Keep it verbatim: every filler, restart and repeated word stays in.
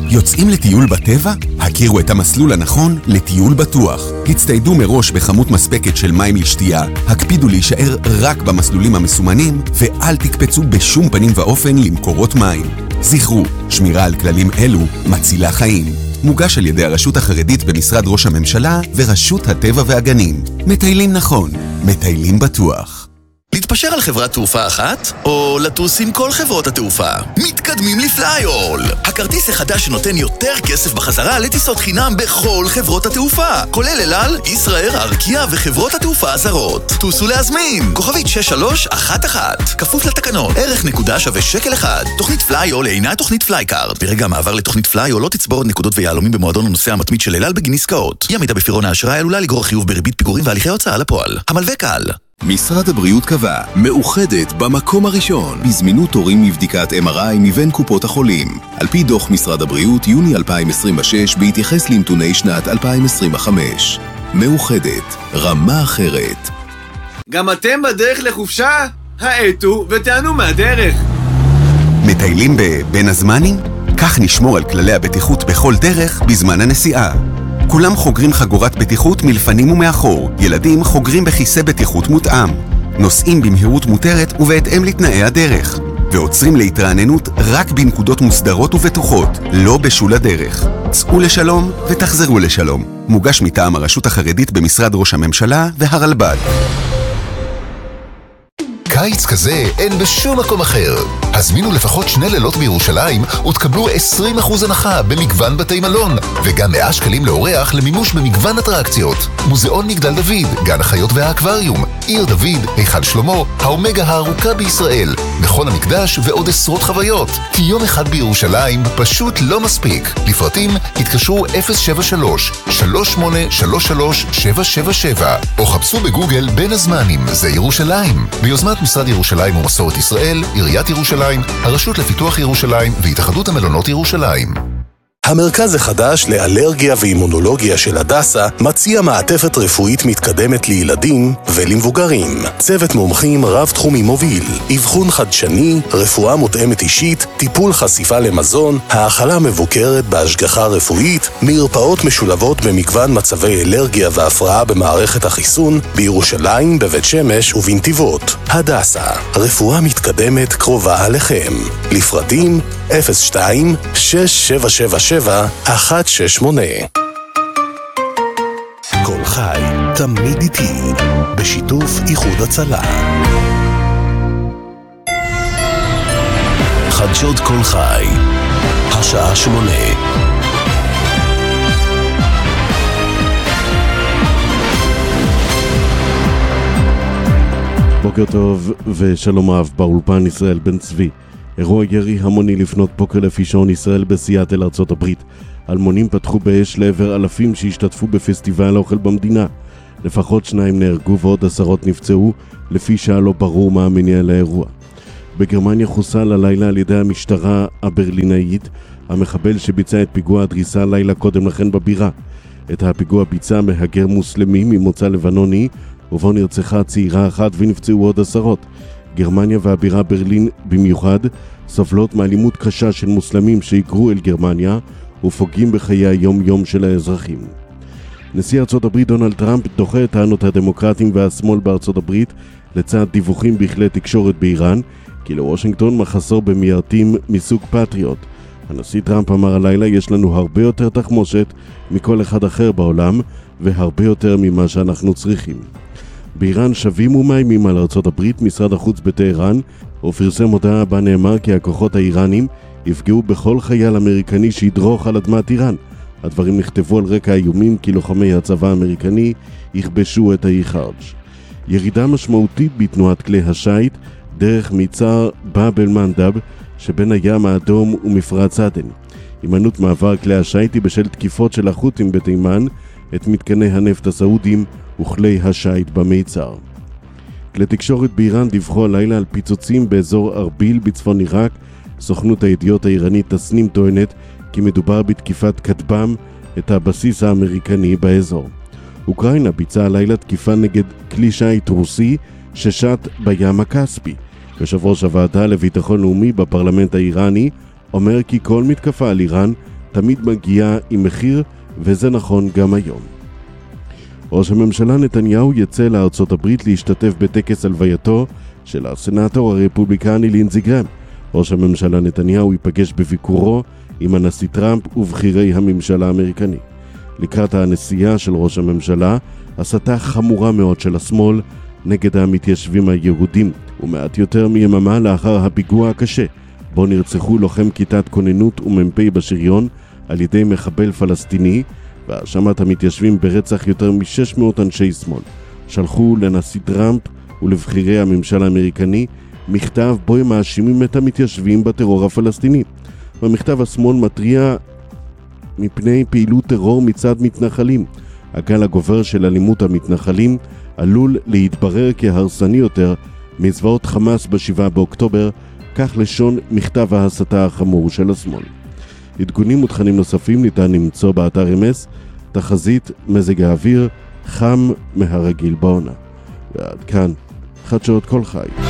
יוצאים לטיול בטבע? הכירו את המסלול הנכון לטיול בטוח. הצטיידו מראש בכמות מספקת של מים לשתייה, הקפידו להישאר רק במסלולים המסומנים, ואל תקפצו בשום פנים ואופן למקורות מים. זכרו, שמירה על כללים אלו מצילה חיים. מוגש על ידי הרשות החרדית במשרד ראש הממשלה ורשות הטבע והגנים. מטיילים נכון, מטיילים בטוח. להתפשר על חברת תעופה אחת, או לטוס עם כל חברות התעופה? מתקדמים לפלייול! הכרטיס החדש שנותן יותר כסף בחזרה לטיסות חינם בכל חברות התעופה, כולל אל על, ישראייר, ארקיע וחברות התעופה הזרות. טוסו להזמין! כוכבית שש שלוש אחת אחת. כפוף לתקנון. ערך נקודה שווה שקל אחד. תוכנית פלייול אינה תוכנית פלייקארד. ברגע המעבר לתוכנית פלייול לא תצבור עוד נקודות ויהלומים במועדון הנוסע המתמיד של אל על בגין עסקאות. אי עמידה בפירעון האשראי עלולה לגרור חיוב בריבית פיגורים והליכי הוצאה לפועל. המלווה קל. משרד הבריאות קבע, מאוחדת במקום הראשון בזמינות תורים מבדיקת אם אר איי מבין קופות החולים. על פי דוח משרד הבריאות יוני אלפיים עשרים ושש בהתייחס לנתוני שנת אלפיים עשרים וחמש. מאוחדת, רמה אחרת. גם אתם בדרך לחופשה? העטו ותענו מהדרך. מטיילים בבין הזמנים? כך נשמור על כללי הבטיחות בכל דרך בזמן הנסיעה. כולם חוגרים חגורת בטיחות מלפנים ומאחור. ילדים חוגרים בכיסא בטיחות מותאם. נוסעים במהירות מותרת ובהתאם לתנאי הדרך. ועוצרים להתרעננות רק בנקודות מוסדרות ובטוחות, לא בשול הדרך. צאו לשלום ותחזרו לשלום. מוגש מטעם הרשות החרדית במשרד ראש הממשלה והרלב"ד. קיץ כזה אין בשום מקום אחר. הזמינו לפחות שני לילות בירושלים ותקבלו עשרים אחוז הנחה במגוון בתי מלון, וגם מאה שקלים לאורח למימוש במגוון אטרקציות. מוזיאון מגדל דוד, גן החיות והאקווריום, עיר דוד, היכל שלמה, האומגה הארוכה בישראל, מכון המקדש ועוד עשרות חוויות. כי יום אחד בירושלים פשוט לא מספיק. לפרטים התקשרו אפס שבע שלוש שלוש שמונה שלוש שלוש שבע שבע שבע או חפשו בגוגל בין הזמנים זה ירושלים, ביוזמת משרד ירושלים ומסורת ישראל, עיריית ירושלים, הרשות לפיתוח ירושלים והתאחדות המלונות ירושלים. המרכז החדש לאלרגיה ואימונולוגיה של הדסה מציע מעטפת רפואית מתקדמת לילדים ולמבוגרים. צוות מומחים רב-תחומי מוביל, אבחון חדשני, רפואה מותאמת אישית, טיפול חשיפה למזון, האכלה מבוקרת בהשגחה רפואית, מרפאות משולבות במגוון מצבי אלרגיה והפרעה במערכת החיסון, בירושלים, בבית שמש ובנתיבות. הדסה, רפואה מתקדמת קרובה עליכם. לפרטים אפס שתיים שש שבע שבע שבע אחת שש שמונה. כל חי, תמיד איתי, בשיתוף איחוד הצלה. חדשות כל חי, השעה שמונה. בוקר טוב ושלום רב, באולפן ישראל בן צבי. אירוע ירי המוני לפנות בוקר לפי שעון ישראל בסיאטל ארצות הברית. אלמונים פתחו באש לעבר אלפים שהשתתפו בפסטיבל האוכל במדינה. לפחות שניים נהרגו ועוד עשרות נפצעו, לפי שעה לא ברור מה המניע לאירוע. בגרמניה חוסל הלילה על ידי המשטרה הברלינאית המחבל שביצע את פיגוע הדריסה לילה קודם לכן בבירה. את הפיגוע ביצע מהגר מוסלמי ממוצא לבנוני, ובו נרצחה צעירה אחת ונפצעו עוד עשרות. גרמניה והבירה ברלין במיוחד סובלות מאלימות קשה של מוסלמים שהיגרו אל גרמניה ופוגעים בחיי היום-יום של האזרחים. נשיא ארצות הברית דונלד טראמפ דוחה את טענות הדמוקרטים והשמאל בארצות הברית לצד דיווחים בכלי תקשורת באיראן, כי לוושינגטון מחסור במיירטים מסוג פטריוט. הנשיא טראמפ אמר הלילה, יש לנו הרבה יותר תחמושת מכל אחד אחר בעולם והרבה יותר ממה שאנחנו צריכים. באיראן שבים ומאיימים על ארצות הברית. משרד החוץ בטהרן ופרסם הודעה בה נאמר כי הכוחות האיראנים יפגעו בכל חייל אמריקני שידרוך על אדמת איראן. הדברים נכתבו על רקע האיומים כי לוחמי הצבא האמריקני יכבשו את האי חרג'. ירידה משמעותית בתנועת כלי השיט דרך מצר באב אל-מנדב שבין הים האדום ומפרץ עדן. הימנעות מעבר כלי השיט היא בשל תקיפות של החות'ים בתימן את מתקני הנפט הסעודים וכלי השיט במיצר. כלי תקשורת באיראן דיווחו הלילה על פיצוצים באזור ארביל בצפון עיראק. סוכנות הידיעות האיראנית תסנים טוענת כי מדובר בתקיפת כטב"ם, את הבסיס האמריקני באזור. אוקראינה ביצעה הלילה תקיפה נגד כלי שיט רוסי ששט בים הכספי. יושב ראש הוועדה לביטחון לאומי בפרלמנט האיראני אומר כי כל מתקפה על איראן תמיד מגיעה עם מחיר, וזה נכון גם היום. ראש הממשלה נתניהו יצא לארצות הברית להשתתף בטקס הלווייתו של הסנאטור הרפובליקני לינזי גרהם. ראש הממשלה נתניהו ייפגש בביקורו עם הנשיא טראמפ ובכירי הממשל האמריקני. לקראת הנסיעה של ראש הממשלה, הסתה חמורה מאוד של השמאל נגד המתיישבים היהודים, ומעט יותר מיממה לאחר הפיגוע הקשה, בו נרצחו לוחם כיתת כוננות ומ"פ בשריון על ידי מחבל פלסטיני, והאשמת המתיישבים ברצח יותר מ-שש מאות אנשי שמאל. שלחו לנשיא טראמפ ולבכירי הממשל האמריקני מכתב בו הם מאשימים את המתיישבים בטרור הפלסטיני. במכתב השמאל מטריע מפני פעילות טרור מצד מתנחלים. הגל הגובר של אלימות המתנחלים עלול להתברר כהרסני יותר מזוועות חמאס בשבעה באוקטובר, כך לשון מכתב ההסתה החמור של השמאל. עדכונים ותכנים נוספים ניתן למצוא באתר אמס, תחזית מזג האוויר חם מהרגיל בעונה. ועד כאן, חדשות כל חי.